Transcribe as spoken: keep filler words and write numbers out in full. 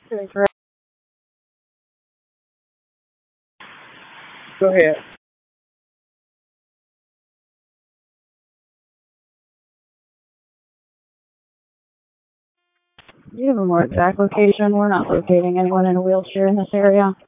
Go ahead. Do you have a more exact location? We're not locating anyone in a wheelchair in this area.